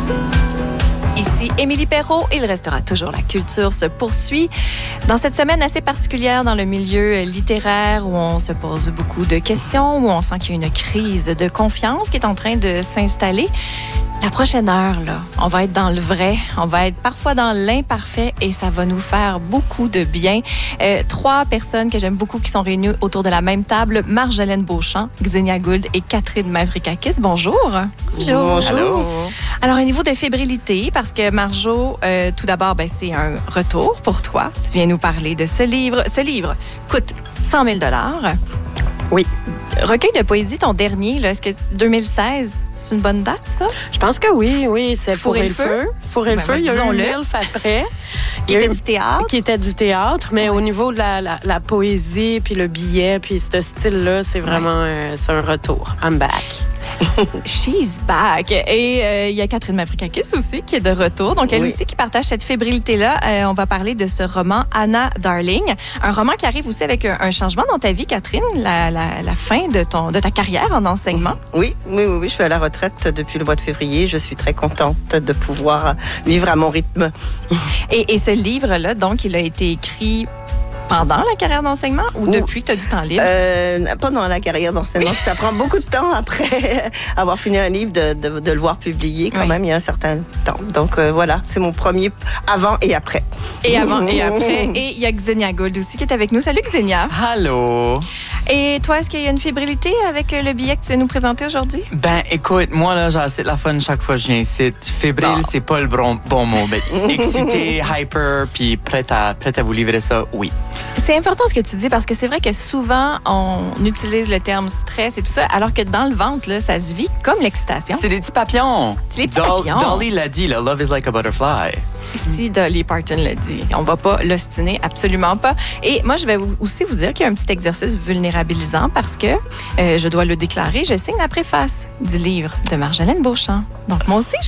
Ici Émilie Perrault, il restera toujours la culture se poursuit. Dans cette semaine assez particulière dans le milieu littéraire où on se pose beaucoup de questions, où on sent qu'il y a une crise de confiance qui est en train de s'installer, la prochaine heure, là, on va être dans le vrai, on va être parfois dans l'imparfait et ça va nous faire beaucoup de bien. 3 personnes que j'aime beaucoup qui sont réunies autour de la même table, Marjolaine Beauchamp, Xenia Gould et Catherine Mavrikakis. Bonjour. Bonjour. Bonjour. Alors, un niveau de fébrilité, parce que Marjo, tout d'abord, c'est un retour pour toi. Tu viens nous parler de ce livre. Ce livre coûte 100 000 $. Oui. Recueil de poésie, ton dernier, là, est-ce que 2016, c'est une bonne date, ça? Je pense que oui, c'est Fourrer le feu. Fourrer le feu, il y a eu MILF après. Qui était du théâtre. Qui était du théâtre, mais au niveau de la poésie, puis le billet, puis ce style-là, c'est vraiment c'est un retour. I'm back. She's back. Et il y a Catherine Mavrikakis aussi qui est de retour. Donc, elle aussi qui partage cette fébrilité-là. On va parler de ce roman Anna Darling. Un roman qui arrive aussi avec un changement dans ta vie, Catherine, la fin de ta carrière en enseignement. Oui. Je suis à la retraite depuis le mois de février. Je suis très contente de pouvoir vivre à mon rythme. Et ce livre-là, donc, il a été écrit pendant la carrière d'enseignement ou depuis que tu as du temps libre? Pendant la carrière d'enseignement. Ça prend beaucoup de temps après avoir fini un livre de le voir publié. Quand même, il y a un certain temps. Donc voilà, c'est mon premier avant et après. Et avant et après. Et il y a Xenia Gould aussi qui est avec nous. Salut Xenia. Allô. Et toi, est-ce qu'il y a une fébrilité avec le billet que tu veux nous présenter aujourd'hui? Ben, écoute, moi, là, j'ai assez de la fun chaque fois que je viens ici. Fébrile, c'est pas le bon mot, mais excité, hyper, puis prête à vous livrer ça, oui. C'est important ce que tu dis parce que c'est vrai que souvent, on utilise le terme stress et tout ça, alors que dans le ventre, là, ça se vit comme l'excitation. C'est des petits papillons. C'est les petits papillons. Dolly l'a dit, là, love is like a butterfly. Si Dolly Parton l'a dit. On va pas l'ostiner, absolument pas. Et moi, je vais aussi vous dire qu'il y a un petit exercice vulnérabilisant parce que, je dois le déclarer, je signe la préface du livre de Marjolaine Beauchamp. Donc, moi aussi,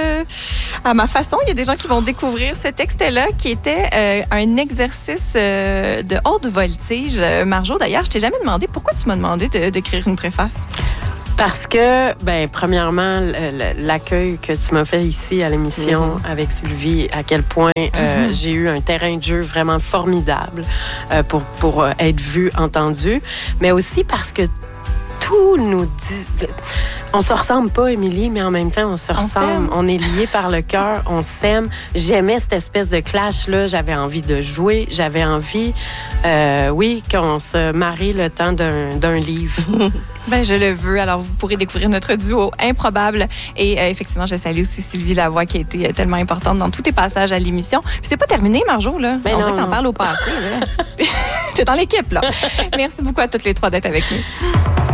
à ma façon, il y a des gens qui vont découvrir ce texte-là qui était un exercice de haute voltige. Marjo, d'ailleurs, je t'ai jamais demandé pourquoi tu m'as demandé d'écrire une préface. Parce que, premièrement, l'accueil que tu m'as fait ici à l'émission avec Sylvie, à quel point j'ai eu un terrain de jeu vraiment formidable pour être vu, entendu, mais aussi parce que tout nous dit... On se ressemble pas, Émilie, mais en même temps, on se ressemble. On est liés par le cœur, on s'aime. J'aimais cette espèce de clash-là. J'avais envie de jouer. J'avais envie, qu'on se marie le temps d'un livre. Je le veux. Alors, vous pourrez découvrir notre duo improbable. Et effectivement, je salue aussi Sylvie Lavoie qui a été tellement importante dans tous tes passages à l'émission. Puis c'est pas terminé, Marjo, là. On dirait que t'en parles au passé, là. T'es dans l'équipe, là. Merci beaucoup à toutes les 3 d'être avec nous.